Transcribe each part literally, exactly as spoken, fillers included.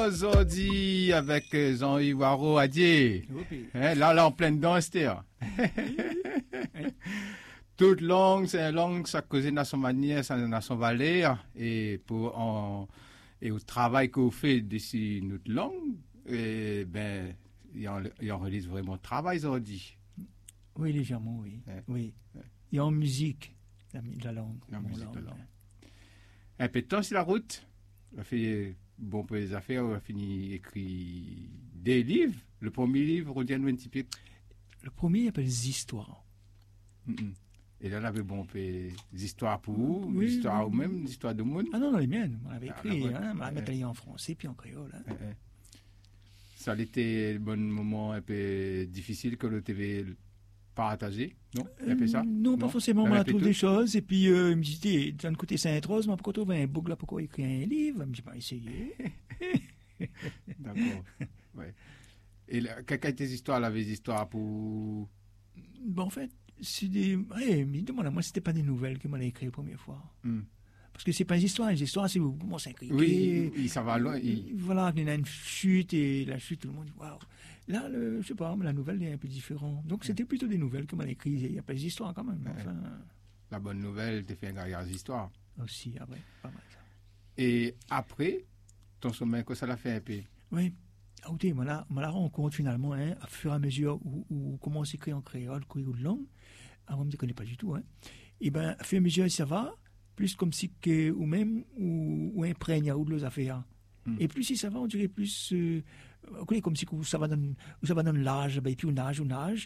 Aujourd'hui, avec Jean-Yves Waro Adier. Hein, là, là, en pleine danse, toute langue, c'est une langue, ça cause dans son manière, ça dans son valeur. Et pour en, et au travail que vous faites d'ici notre langue, et ben, il en, il en réalise vraiment travail aujourd'hui. Oui, légèrement, oui. Ouais. Oui. Ouais. Et en musique, la, la langue. La musique, langue, la langue. Un peu de temps sur la route, on a fait bon pour les affaires, on a fini écrit des livres. Le premier livre, on dit un petit peu. Le premier s'appelle Les Histoires. Mm-hmm. Et là, on avait bon des histoires pour vous, oui, des histoires oui. Ou-même, des histoires de monde. Ah non, non, les miennes. On avait écrit, ah, hein, on l'avait écrit en français puis en créole. Hein. Eh, eh. Ça a été un bon moment un peu difficile que le T V partagé, non un peu ça euh, Non, pas non? forcément. On a trouvé des choses. Et puis, euh, je me disais, d'un côté Sainte-Rose, mais pourquoi trouver un bouc là, pourquoi écrire un livre? Je me dis, pas essayer. D'accord. Ouais. Et là, quelles étaient tes histoires, là, les histoires pour. Bon, en fait, c'est des. Ouais, mais demande moi, c'était pas des nouvelles que moi j'ai écrites la première fois. Mm. Parce que c'est pas des histoires, les histoires, c'est vous commencez à écrire. Oui, oui, ça va loin. Il... Voilà, il y a une chute et la chute, tout le monde dit waouh. Là, le, je sais pas, mais la nouvelle est un peu différente. Donc, c'était plutôt des nouvelles que moi j'ai écrites. Il n'y a pas des histoires quand même. Enfin... La bonne nouvelle, tu fait une carrière d'histoire. Aussi, après, pas mal ça. Et après, ton sommeil, que ça l'a fait un peu? Oui. Ah, écoutez, moi là, moi, la rencontre finalement, hein, à fur et à mesure où, où comment on s'écrit en créole, ou de langue, avant, on ne me connaît pas du tout. Hein. Et bien, à fur et à mesure, ça va, plus comme si, que, ou même, ou, ou imprègne ou de les affaires. Mm. Et plus si ça va, on dirait plus, euh, comme si ça va dans, ça va dans l'âge, ben, et puis on nage, on nage,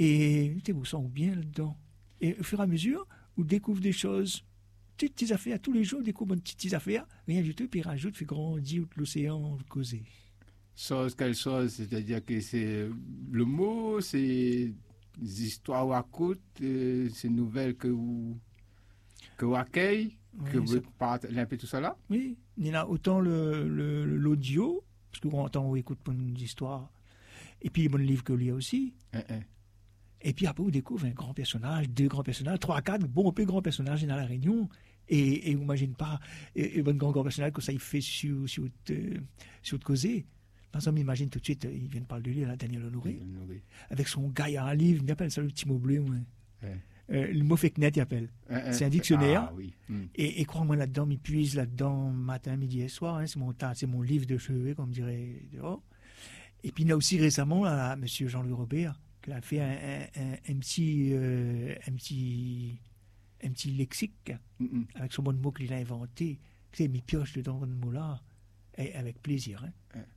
et tu vous sentez bien là-dedans. Et au fur et à mesure, on découvre des choses, petites, petites affaires, tous les jours, on découvre une petite, petite affaire, rien du tout, puis rajoute, fait grandir l'océan, causer. Chose, quelle chose, c'est-à-dire que c'est le mot, c'est des histoires ou à côte, euh, c'est une nouvelle que vous, que vous accueillez, oui, que vous partagez un peu tout ça là? Oui, il y en a autant le, le, l'audio, parce qu'on entend, on écoute une histoire, et puis les bons livres que vous lisez aussi. Eh, eh. Et puis après, vous découvrez un grand personnage, deux grands personnages, trois, quatre, bon, peu grands personnages dans la réunion. Et, et vous n'imaginez pas, et, et un grand, grand personnage que ça il fait sur, sur, euh, sur de causer. Par exemple, imagine tout de suite, il vient de parler de lui, là, Daniel Honoré, oui. Avec son gars, il y a un livre, il appelle ça le petit mot bleu. Ouais. Ouais. Euh, le mot fake net, il appelle. Euh, c'est un dictionnaire. Ah, oui. mm. Et, et crois-moi là-dedans, il puise là-dedans matin, midi et soir. Hein, c'est, mon, c'est mon livre de chevet, comme dirait dehors. Et puis il y a aussi récemment, là, M. Jean-Louis Robert, qui a fait un, un, un, un, petit, euh, un, petit, un petit lexique, mm-hmm. avec son bon mot qu'il a inventé. Tu sais, il pioche dedans ce mot-là, et avec plaisir. Hein. Ouais.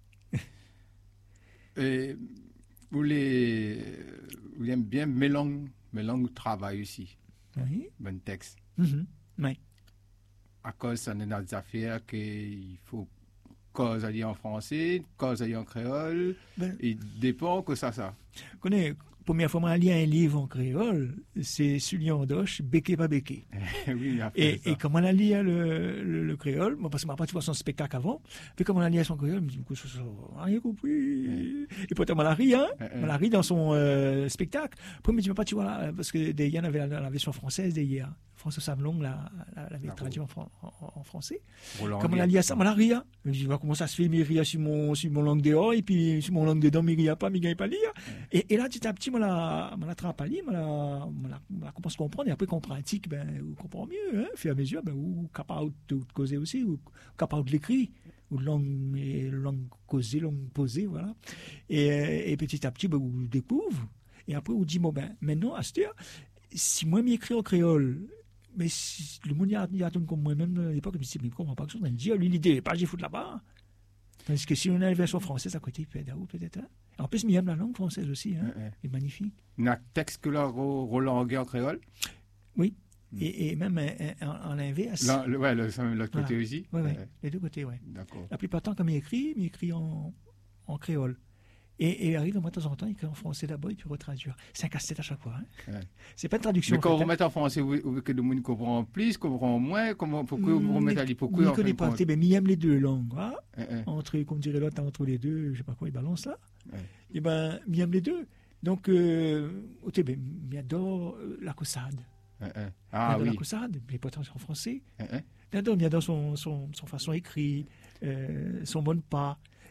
Et vous, les, vous aimez bien mes langues, mes langues de travail aussi. Oui. Bon texte. Mm-hmm. Oui. À cause ça est dans des affaires qu'il faut cause aller en français, cause aller en créole. Ben, il dépend que ça, ça. Vous connaissez, première fois, moi, j'ai lu un livre en créole, c'est Sullian Doche, Béqué pas Béqué. Oui, et, et comme on a lu le, le, le créole, moi, parce que je n'ai pas vu son spectacle avant, puis comme on a lu son créole, je me dis, je n'ai rien compris. Et pourtant, on l'a ri, hein, on l'a ri dans son euh, spectacle. Puis, je me dis, pas, tu vois, là, parce que il y en avait la, la version française d'hier. François Sablon la, la, la traduit en, en, en français. Roland comme on a lu ça, on l'a ri, hein. Je me dis, comment ça se fait, mais ria sur mon, sur mon langue dehors, et puis sur mon langue dedans, mais ria pas, mais gagne pas lire. Ouais. Et, et là, petit à petit, on l'a attrape à lire, on l'a commence à comprendre, et après qu'on pratique, ben, on comprend mieux, hein, fait à mesure, ben, ou capable de causer aussi, ou capable de l'écrire, ou langue, et langue causée, langue posée, voilà. Et, et petit à petit, ben, on découvre, et après, on dit, bon, ben, maintenant, à cette heure, si moi m'écris en créole, mais si, le monde y a, y a comme moi-même à l'époque, je me dis, mais je ne comprends pas que ça. On me dit, lui, l'idée, pas j'ai foutre là-bas. Parce que si on a la version française à côté, peut-être. Hein. En plus, il aime la langue française aussi. Hein. Ouais, ouais. C'est magnifique. Il y a un texte que là, Roland Gué en créole? Oui. Mm. Et, et même en, en l'inverse. Oui, ouais, l'autre voilà. côté aussi? Oui, ouais, ouais. Les deux côtés, oui. D'accord. La plupart du temps, comme il écrit, il écrit en, en créole. Et, et arrive, moi, de temps en temps, il écrit en français d'abord et puis retraduire. C'est un casse-tête à chaque fois. Hein. Ouais. C'est pas une traduction. Mais quand vous remettez en français, vous, vous, que le monde comprend plus, comprend moins, comment, pourquoi vous remettez à l'hypocrisie? Il ne connaît pas. Mais il aime les deux langues. Hein. Eh, eh. Entre, comme dirait l'autre, entre les deux, je ne sais pas quoi, il balance là. Eh. Et ben, il aime les deux. Donc, euh, ben, il adore euh, la caussade. Eh, eh. Ah, il adore oui. la caussade, mais pas en français. Eh, eh. Il adore, il adore son, son, son façon écrite, euh, son bon pas.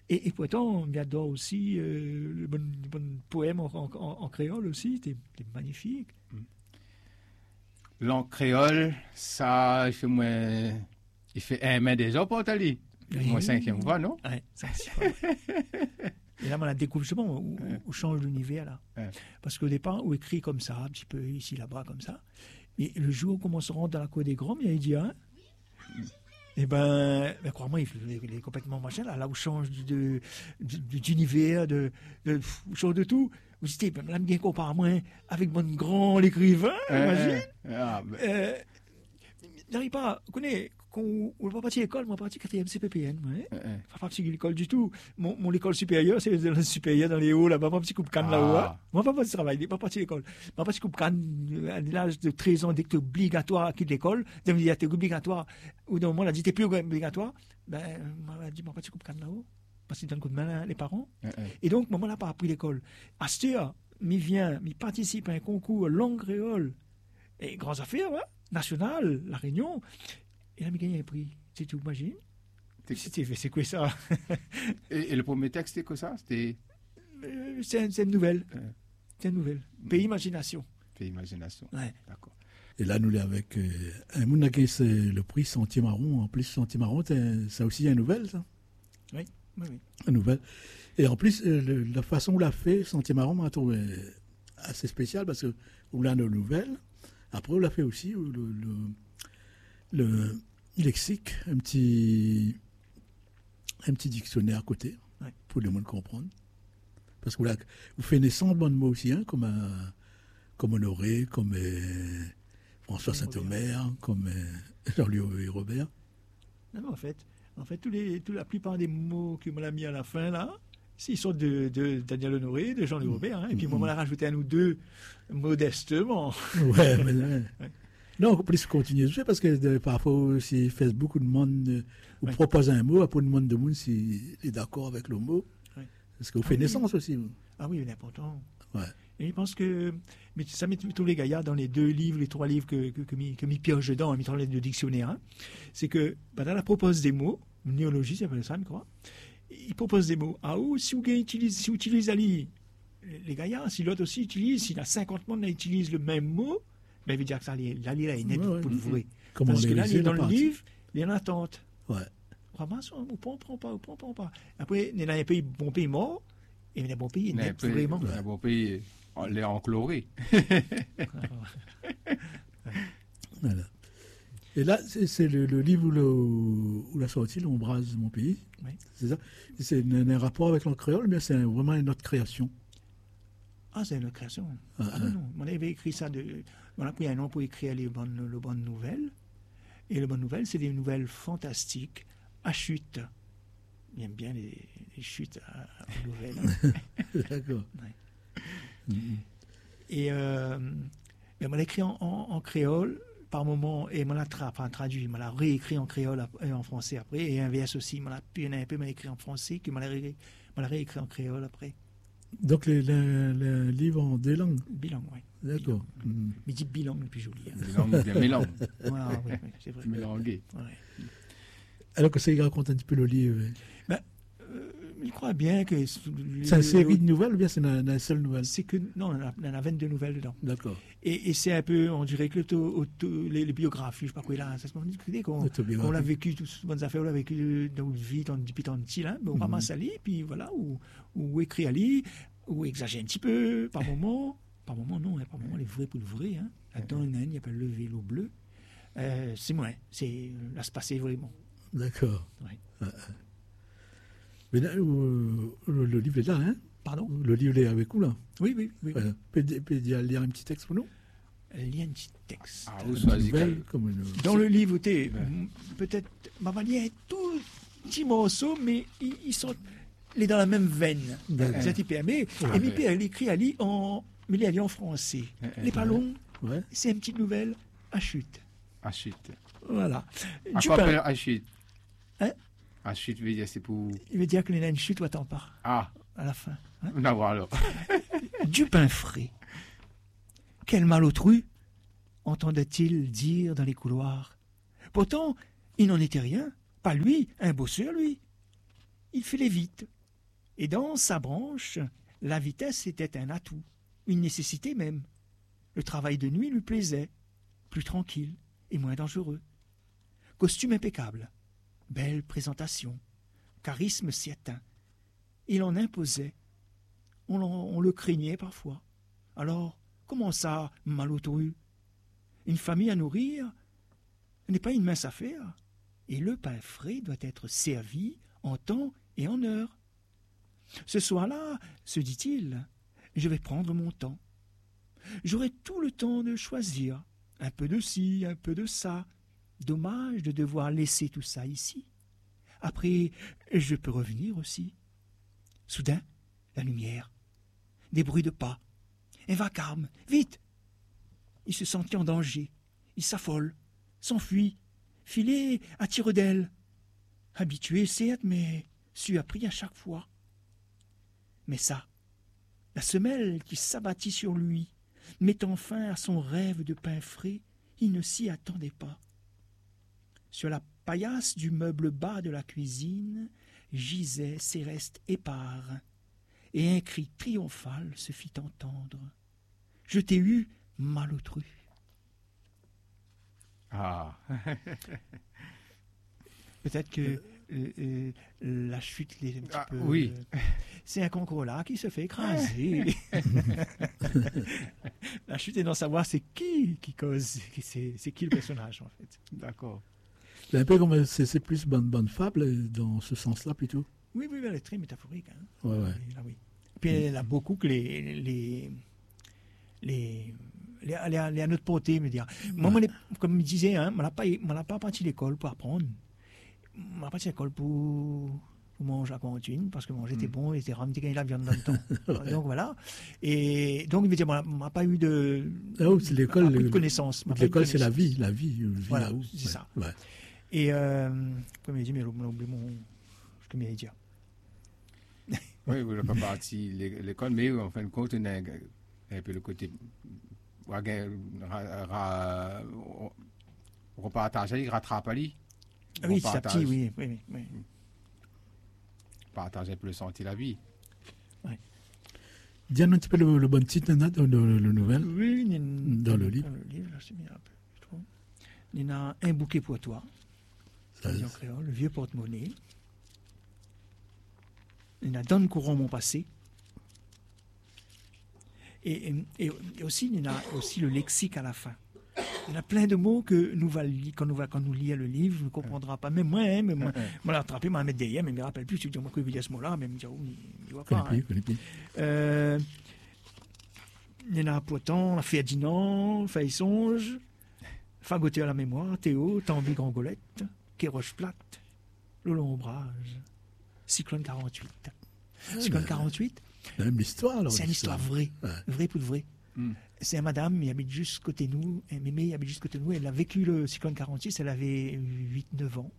Et, et pourtant, il adore aussi euh, le bon, le bon poème en, en, en créole aussi, c'était magnifique. Langue créole, ça, il fait moins, il fait un mai déjà pour Tali. Moi, cinquième fois, non? Ouais, ça, c'est vrai. Et là, on a découvert justement où, Ouais. où change l'univers là. Ouais. Parce qu'au départ, on écrit comme ça, un petit peu ici, là-bas, comme ça. Et le jour où on commence à rentrer dans la cour des grands, il dit, hein, et ben, ben crois-moi, il, il est complètement machin, là, là où change de, de, de- d'univers, de, de, de, change de tout. Vous dites, ben, là, bien compare moins avec mon grand écrivain, imagine. Euh, ah, ben, Euh, n'arrive pas, vous connaissez, quand on va partir à l'école, moi, parti quatrième C P P N, ouais. euh, euh. Pas parti de l'école du tout. Mon, mon école supérieure, c'est le supérieur dans les hauts, là-bas, pas petit coupe canne Ah. là-haut. hein. Moi, pas parti travail, pas parti de l'école. Pas parti coupe canne à l'âge de treize ans, dès que tu es obligatoire à quitter l'école, dès que tu es obligatoire, ou d'un moment, on a dit, t'es plus obligatoire, ben, on m'a dit, moi, parti coupe canne là-haut. Parce qu'ils donnent coup de main à les parents. Euh, euh. Et donc, maman n'a pas appris l'école. À cette heure, m'y vient, m'y participe à un concours langue créole. Et grandes affaires, hein, national, La Réunion. Et là, m'y gagne un prix. Tu t'imagines? T'es- C'était, c'est quoi ça? Et, et le premier texte, c'était quoi ça? C'était Euh, c'est, c'est une nouvelle. Ouais. C'est une nouvelle. Pays Imagination. Fait imagination. Ouais. D'accord. Et là, nous, là, avec euh, un monde qui c'est le prix Sentier Marron. En plus, Sentier Marron, c'est- ça aussi, une nouvelle, ça. Oui, oui. Une nouvelle. Et en plus, euh, le- la façon où l'a fait, Sentier Marron, m'a trouvé assez spécial parce que on l'a nos nouvelles. Après, on l'a fait aussi le, le, le lexique, un petit, un petit dictionnaire à côté, Ouais. pour le monde comprendre. Parce que vous, là, vous faites naissance de bons mots aussi, hein, comme, euh, comme Honoré, comme euh, François Comme Saint-Omer, comme euh, Jean-Louis Robert. Non, non, en fait, en fait tous les, tous, la plupart des mots que m'on a mis à la fin, là, ils sont de, de Daniel Honoré, de Jean-Louis Robert. Hein, et puis, moi, on a rajouté un ou deux modestement. Ouais, mais, ouais. Ouais. Non, en plus, continuer de jouer parce que de, parfois, aussi, Facebook, on demande, euh, vous Ouais. propose un mot, après, on demande de monde s'il est d'accord avec le mot. Ouais. Parce que vous Ah faites oui. naissance aussi. vous. Ah oui, il est important. Ouais. Et je pense que mais ça met tous les gaillards dans les deux livres, les trois livres que, que, que, m'y- que m'y pioche dedans, en mettant les deux dictionnaires. Hein. C'est que, ben, là, propose des mots, une néologie, ça s'appelle ça, je crois. Il propose des mots. Ah, ou si vous utilisez, si vous utilisez Ali, les gaillards, si l'autre aussi utilise, s'il a cinquante monde qui utilisent le même mot, ben, il veut dire que ça, là, il est net Ouais, ouais. pour le vrai. Comment Parce que là, il réaliser est dans la le partie. livre, il est en attente. Ouais. Ramasse, on ne prend pas, on prend pas. Après, il y a un pays, bon pays mort, et il y a un bon pays Un net, peu- vraiment. un bon pays, on l'est enchloré. Voilà. Et là, c'est c'est le, le livre où, le, où la sortie, l'Ombrage de mon pays. Oui. C'est ça. C'est un, un rapport avec le créole, mais c'est un- vraiment une autre création. Ah, c'est une création. Ah, Ah non, non. On avait écrit ça. De... On a pris un nom pour écrire les bonnes, les bonnes nouvelles. Et les bonnes nouvelles, c'est des nouvelles fantastiques à chute. J'aime bien les, les chutes à, à nouvelles. hein. D'accord. Ouais. Mhm. Et euh, mais on l'a écrit en, en, en créole par moment, et on l'a tra enfin, traduit, on l'a réécrit en créole ap- et en français après, et inverse aussi, on l'a puis on a un peu écrit en français, que on l'a ré- on l'a réécrit en créole après. Donc, les, les, les livres en deux langues. Bilingue, oui. D'accord. Mhm. Mais dit bilingue le plus joli. Hein. Mélange, bien mélange. Voilà, oui, oui, c'est vrai. Mélangé. Ouais. Alors que ça, il raconte un petit peu le livre. Euh, il croit bien que C'est une série de nouvelles ou bien c'est une, une seule nouvelle? c'est que non, on a, on a vingt-deux nouvelles dedans. D'accord. Et, et c'est un peu, on dirait que l'auto, auto- les, les biographies, je sais pas quoi là, ça se dit qu'on Autobiographie. on l'a vécu, toutes ces bonnes affaires, on l'a vécu dans notre vie, dans- depuis tant de petit là, mais on Mhm. ramasse à lire, puis voilà, ou, ou écrit à lire, ou exagère un petit peu, par moment, par moment non, hein, par moment les vrais pour le vrai, hein. Là-dedans, il y en a un, il appelle le vélo bleu. Euh, c'est moins, c'est là se passer vraiment. D'accord. Ouais. Ah, ah. Mais là, euh, le, le livre est là, hein? Pardon? Le livre est avec vous, là. Oui, oui, oui. Voilà. Peut peut lire un petit texte pour nous? Il y a un petit texte. Ah, Une vous petite choisissez nouvelle, quel- comme une... Dans le livre, t'es, Ouais. m- peut-être, ma va lire un tout petit morceau, mais ils, ils sont les dans la même veine. D'accord. C'est hyper. Mais, Ouais. et puis, elle écrit à lui en, mais il a lu en français. Ouais, Les pas longs, Ouais. c'est une petite nouvelle à chute. Achute. Voilà. À Du quoi pain. appelle achute? Hein? Achute veut dire c'est pour. Il veut dire qu'il y a une chute ou attends pas, Ah, à la fin. Hein? on a voir alors. Du pain frais. Quel mal autrui entendait-il dire dans les couloirs. Pourtant, il n'en était rien. Pas lui, un bosseur, lui. Il fait les vite, Et dans sa branche, la vitesse était un atout, une nécessité même. Le travail de nuit lui plaisait, plus tranquille et moins dangereux. Costume impeccable, belle présentation, charisme certain. Il en imposait. On, on le craignait parfois. Alors, comment ça, malotru? Une famille à nourrir n'est pas une mince affaire. Et le pain frais doit être servi en temps et en heure. Ce soir-là, se dit-il, je vais prendre mon temps. J'aurai tout le temps de choisir, un peu de ci, un peu de ça. Dommage de devoir laisser tout ça ici. Après, je peux revenir aussi. Soudain, la lumière, des bruits de pas, un vacarme, vite! Il se sentit en danger, il s'affole, s'enfuit, filait à tire d'aile. Habitué, certes, mais surpris à chaque fois. Mais ça, la semelle qui s'abattit sur lui, mettant fin à son rêve de pain frais, il ne s'y attendait pas. Sur la paillasse du meuble bas de la cuisine gisaient ses restes épars, et un cri triomphal se fit entendre. « Je t'ai eu, malotru !» Ah. Peut-être que euh, euh, la chute l'est un petit ah, peu... Oui. Euh, c'est un concours-là qui se fait écraser. La chute est dans savoir c'est qui qui cause, c'est, c'est qui le personnage en fait. D'accord. C'est un peu comme, c'est, c'est plus bonne, bonne fable dans ce sens-là plutôt. Oui, oui, elle est très métaphorique. Hein. Ouais, ouais. Là, oui. Puis elle a beaucoup que les... les les les, les, les à notre portée, me dire. Moi, moi, comme je disais, hein, je n'ai pas, m'en pas parti à l'école pour apprendre. Je suis parti à l'école pour, pour manger à cantine, parce que manger était mm. bon, et c'était ramené quand il y a la viande dans le temps. Ouais. Donc voilà. Et donc, je veux dire, je n'ai pas eu de, ah, oui, c'est l'école, de connaissances. L'école, c'est la vie, la vie. vie voilà, c'est ouais. ça. Ouais. Et, euh, comme il dit, mais j'ai oublié mon. Ce que je dire. Oui, vous n'avez pas parti à l'école, mais en fin de compte, on a un peu le côté. Repartager, rattraper. Oui, c'est petit, oui, oui, oui. Partager un peu le senti de la vie. Oui. Dis-nous un petit peu le, le bon titre de le, le, le nouvel. Oui, une, dans le livre. Dans le livre, je sais bien un peu, je trouve. Il y a un bouquet pour toi. Ça, en créole, le vieux porte-monnaie. Il y a Donne courant mon passé. Et, et, et aussi, il y a aussi le lexique à la fin. Il y a plein de mots que nous va lire, quand nous va quand nous lisons le livre, on ne comprendra pas. Même moi, hein, mais moi, moi l'ai attrapé, moi, mettre derrière, mais je ne me rappelle plus. Je dis, moi, que je veux dire ce mot-là, mais je me dis, oh, il ne voit pas. Hein. Euh, il y en a pourtant, Ferdinand, Faïsonge, Fagoté à la mémoire, Théo, Tambi Grangolette, Kéroche Plate, Le Lombrage, Cyclone quarante-huit. Ah, Cyclone ben, quarante-huit, c'est même l'histoire, alors. C'est une histoire vraie, ouais. Vraie pour de vrai. Mm. C'est une madame, elle habite juste côté nous, un mémé, habite juste côté nous, elle a vécu le cyclone quarante-six, elle avait huit neuf ans.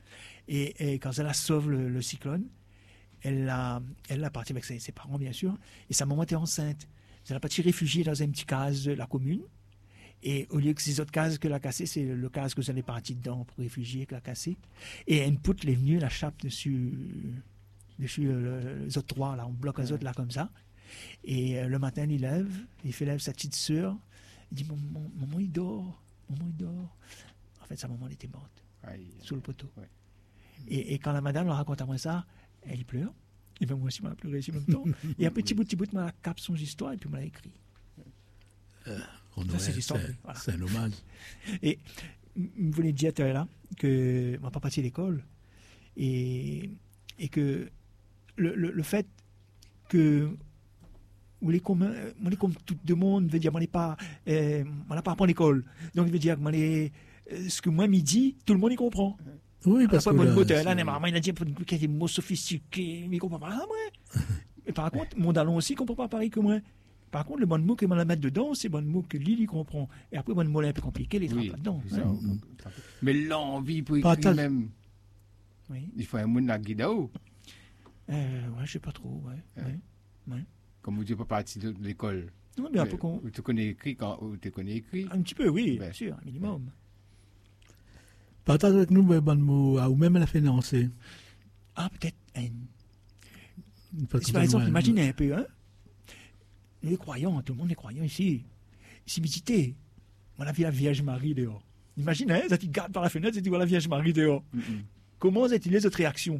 Et, et quand elle a sauvé le, le cyclone, elle a, elle a parti avec ses, ses parents, bien sûr, et sa maman était enceinte. Elle a parti réfugiée dans un petit case de la commune. Et au lieu que ces autres cases qu'elle a cassées, c'est le case que elle est partie dedans pour réfugier qu'elle a cassé. Et une poutre est venue, la chape dessus, dessus le, les autres trois, là, on bloque les autres là comme ça. Et euh, le matin, il lève, il fait lève sa petite sœur, il dit maman, maman, il dort, maman, il dort. En fait, sa maman, elle était morte, Aïe. Sous le poteau. Ouais. Et, et quand la madame leur raconte à moi ça, elle pleure. Et bien moi aussi, je m'a pleuré en même temps. Et un petit bout, petit bout, je m'a capé son histoire et puis je m'a écrit. Euh, on ça, aurait, c'est l'histoire. C'est, voilà. c'est un hommage. Et je voulais dire là que je n'ai pas parti à l'école et, et que le, le, le fait que ou les communs, moi les comme tout le monde veut dire moi n'est pas, euh, on n'a pas appris à l'école, donc veut dire moi les, ce que moi midi tout le monde y comprend. Oui, parce que là, là, là, maman il a dit qu'il y a des mots sophistiqués, mais il comprend pas moi. Et par contre, mon dallon aussi comprend pas pareil que moi. Par contre, le bon mot que moi la mettre dedans, c'est le bon mot que Lily comprend. Et après, le bon mot là un peu compliqué, les oui, trappes là-dedans. Hein. Mais l'envie pour écrire même. Oui. Il faut un mot de guide. Euh, ouais, je sais pas trop, ouais. Hein? ouais. ouais. Comme tu n'es pas parti de l'école. Non, mais un peu con. Tu connais écrit quand tu connais écrit. Un petit peu, oui, bien sûr, un minimum. Partage avec nous, bon mot, ou même la financer. Ah, peut-être un. Si, par exemple, imaginez un peu, hein, les croyants, tout le monde est croyant ici. Ici, visitez, on a vu la Vierge Marie dehors. Imaginez, hein, tu regardes par la fenêtre et tu vois la Vierge Marie dehors. Mm-hmm. Comment est-il cette réaction?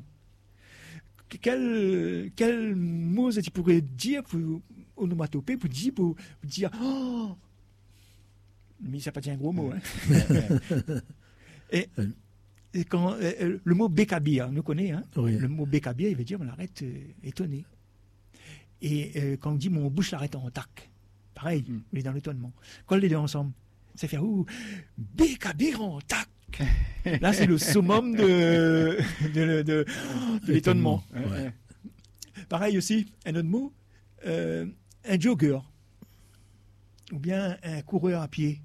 Quel, quel mot tu pourrais dire pour onomatopée, pour dire, pour, pour dire, oh! Mais ça n'a pas été un gros mot, hein. et, et quand, euh, le mot Bekabir, on nous connaît, hein. Oui. Le mot Bekabir, il veut dire, on l'arrête euh, étonné. Et euh, quand on dit, mon bouche l'arrête en tac, pareil, mm. il est dans l'étonnement. Quand les deux ensemble, ça fait, ouh, Bekabir en tac. Là, c'est le summum de, de, de, de, de l'étonnement. Ouais. Pareil aussi, un autre mot, euh, un jogger, ou bien un coureur à pied.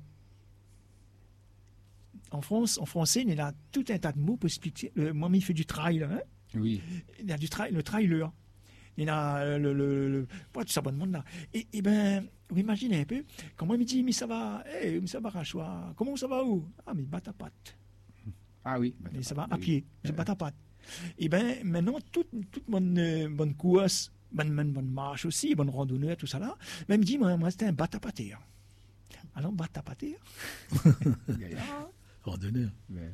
En France, en français, il y a tout un tas de mots pour expliquer. Le, moi, il fait du trail, hein? Oui. Il y a du trail, le trailer. Il y a le, le, le pas tout ça bon monde là. Et, et ben, vous imaginez un peu, quand moi, il me dit, mais ça va, hey, mais ça va, Rachois, comment ça va où? Ah, mais bat à patte. Ah oui. Mais ça va à pied, je bat à patte. Et bien, maintenant, toute, toute bonne, euh, bonne course, bonne, bonne, bonne marche aussi, bonne randonnée, tout ça là, mais il me dit, moi, moi c'était un bat à pâter. Alors, bat à pâter. Randonnée. Ouais.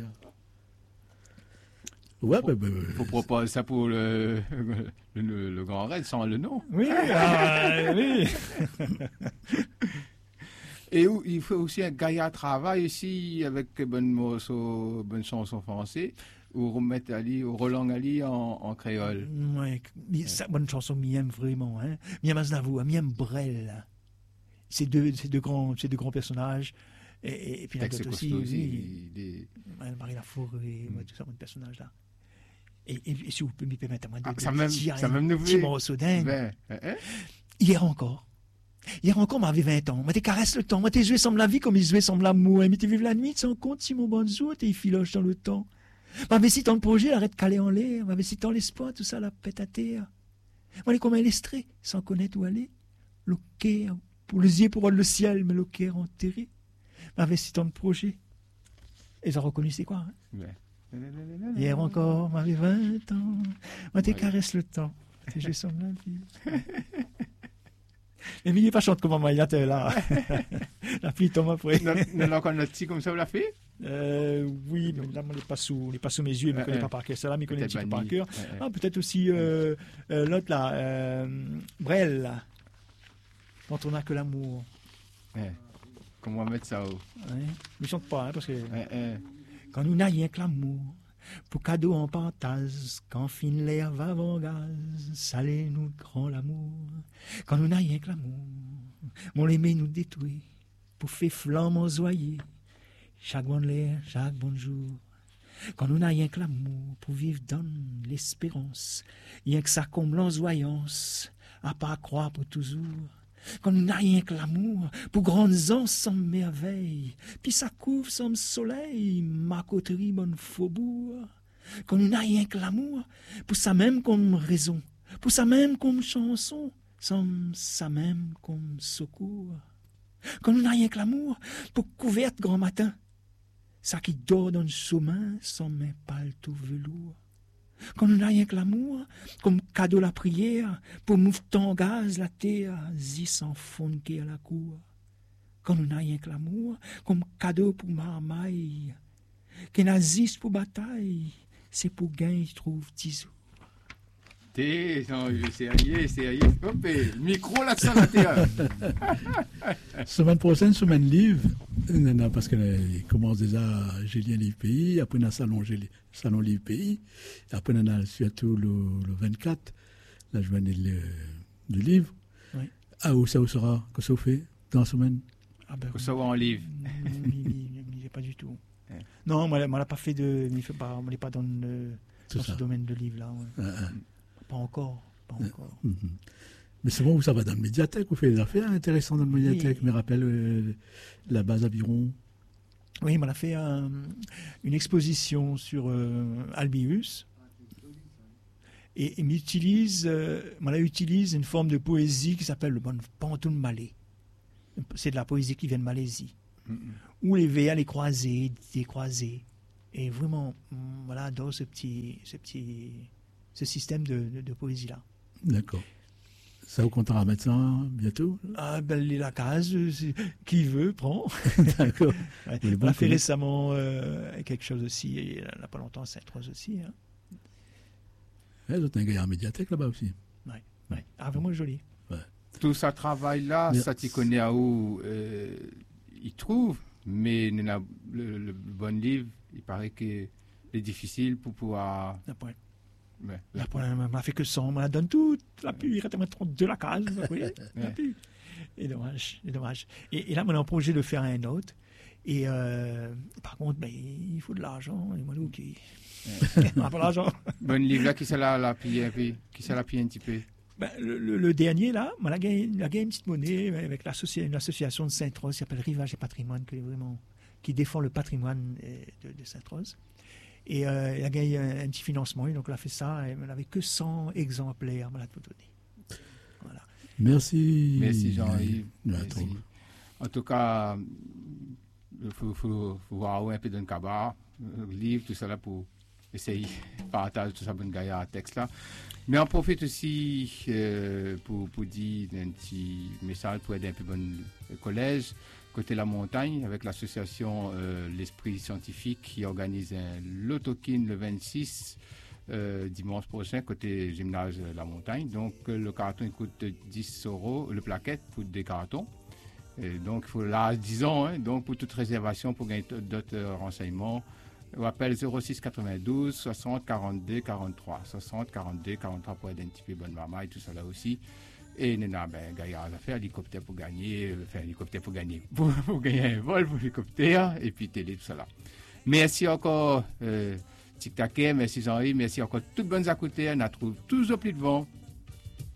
Ouais, faut, bah, bah, Il faut proposer ça pour le, le, le, le Grand Raid sans le nom. Oui, ah, oui. Et où, il faut aussi un gaillard travail ici avec bonne morceau, bonne chanson française, ou remettre Ali, ou Roland Ali en, en créole. Oui, ça, bonne chanson, m'aime vraiment, hein. M'aime Aznavour, m'aime Brel. Ces deux, ces deux grands, ces deux grands personnages. Et, et puis l'autre aussi, aussi oui, des... Marie Laforêt, mm. ouais, tout ça, mon personnage là. Et, et, et si vous pouvez me permettre à moi de, ah, de ça même, dire ça un même petit morceau dingue. Ben, hein? Hier encore. Hier encore, m'avait vingt ans. Moi, t'es caresse le temps. Moi, t'es joué semble la vie comme il jouait semble l'amour. Mais t'es vive la nuit, sans compte, si mon bonzo, t'es filoche dans le temps. M'avait si tant le projet, arrête de caler en l'air. M'avait si tant l'espoir, tout ça, la pète à terre. Moi, les comme un lestré, sans connaître où aller. Le cœur, pour les yeux, pour voir le ciel, mais le cœur enterré. M'avait si tant de projet. Et ils ont reconnu c'est quoi, hein? Ouais. Hier encore, m'avait vingt ans. Moi, t'es caresse le temps. T'es joué semble la vie. Mais il n'est pas chante comme maman, il a là. La fille tombe après. Non, non, quand notre petit comme ça, vous l'a fait? Euh, oui, mais là, on n'est pas sous, on n'est pas sous mes yeux, il ne me connaît pas par cœur. Celle-là, il me connaît un petit peu par cœur. Ah, peut-être aussi euh, euh, l'autre là, euh, Brel, là. Quand on n'a que l'amour. Ouais. Comment mettre ça haut? Ouais. Mais je ne chante pas, hein, parce que. Ouais, ouais. Quand nous n'a rien que l'amour, pour cadeau en pantase, quand fin l'air va en gaz, salé nous grand l'amour. Quand nous n'a rien que l'amour, mon aimé nous détruit, pour faire flamme ensoyer, chaque bon l'air, chaque bon jour. Quand nous n'a rien que l'amour, pour vivre dans l'espérance, rien que ça comble l'ensoyance, à pas croire pour toujours. Quand nous n'a rien que l'amour, pour grandes ans sans merveille, puis ça couvre sans soleil, ma coterie bonne faubourg. Quand nous n'a rien que l'amour, pour ça même comme raison, pour ça même comme chanson, sans ça même comme secours. Quand nous n'a rien que l'amour, pour couverte grand matin, ça qui dort dans le sommeil, sans mes paletots velours. Quand nous n'a rien que l'amour, comme cadeau la prière, pour mouvetant gaz la terre, zi sans fonquer à la cour. Quand nous n'a rien que l'amour, comme cadeau pour marmaille, qui n'a zis pour bataille, c'est pour gain, je trouve, tisou. T'es, sérieux, sérieux. Hop, le micro là, ça, la terre. Semaine prochaine, semaine livre, parce qu'il commence déjà Julien Livre Pays, après on a Salon, Salon Livre Pays, après on a surtout le, le vingt-quatre, la journée du livre. Oui. Ah, où ça où sera, que ça fait dans la semaine? Ah ben, que ça va en livre. Il n'est pas du tout. Ouais. Non, moi, moi, on n'a pas fait de. On n'est pas dans, le, dans ce domaine de livre là. Ouais. Ah, ah. Pas encore, pas encore. Mm-hmm. Mais c'est bon, ça va dans la médiathèque, vous faites des affaires intéressantes dans la médiathèque. Oui. Me rappelle euh, la base Aviron. Oui, on a fait un, une exposition sur euh, Albius. Et il utilise, euh, on utilise une forme de poésie qui s'appelle le bon Pantoum malais. C'est de la poésie qui vient de Malaisie. Mm-hmm. Où les V A, les croisés, des croisés. Et vraiment, voilà, dans ce petit, ce petit, ce système de, de, de poésie-là. D'accord. Ça, vous comptez à mettre ça bientôt? Ah, ben, la case, qui veut, prend. D'accord. Ouais. On bon a fait récemment euh, quelque chose aussi, et il n'y a pas longtemps, à Sainte-Rose aussi. Hein. Ouais, vous avez un gars en médiathèque là-bas aussi. Oui, ouais. Ah, vraiment joli. Ouais. Tout ce travail-là, ça t'y connaît à où euh, il trouve, mais le, le, le bon livre, il paraît que c'est difficile pour pouvoir... Ouais. Ouais. La pointe m'a fait que ça, on m'a donné toute la pluie, il reste de la case, vous voyez, la pluie. Et dommage, et dommage. Et, et là, on a un projet de faire un autre. Et euh, par contre, ben, il faut de l'argent. Et moi, ok. On n'a pas l'argent. Bon livre là, qui s'est la, la pillé un peu, qui s'est la pillé un petit peu. Ben, le, le, le dernier, là, on a gagné, on a gagné une petite monnaie avec l'associa- une association de Sainte-Rose qui s'appelle Rivage et Patrimoine, qui, est vraiment, qui défend le patrimoine de, de Sainte-Rose. Et euh, il a gagné un, un petit financement, et donc on a fait ça, et on n'avait que cent exemplaires, on l'a tout donné. Voilà. Merci. Merci Jean-Yves. Merci. En tout cas, il faut, faut, faut voir un peu d'un cabas, livre, tout ça là pour essayer de partager tout ça bon gaillard à texte là. Mais on profite aussi euh, pour, pour dire un petit message pour aider un peu bon collège. Côté la montagne, avec l'association euh, L'Esprit Scientifique qui organise un lotokin le vingt-six euh, dimanche prochain, côté gymnase La Montagne. Donc euh, le carton il coûte dix euros, le plaquette pour des cartons. Et donc il faut là, disons, hein, donc pour toute réservation, pour gagner d'autres euh, renseignements, on appelle zéro six quatre-vingt-douze soixante quarante-deux quarante-trois. soixante quarante-deux quarante-trois pour identifier bonne maman et tout ça là aussi. Et nous avons ben, gaillard à faire hélicoptère pour gagner, faire hélicoptère pour gagner, pour, pour gagner un vol pour hélicoptère, et puis télé, tout ça là. Merci encore, euh, Tic Tac, merci Jean-Yves, merci encore toutes bonnes écouteurs, on a trouvé toujours plus de vent.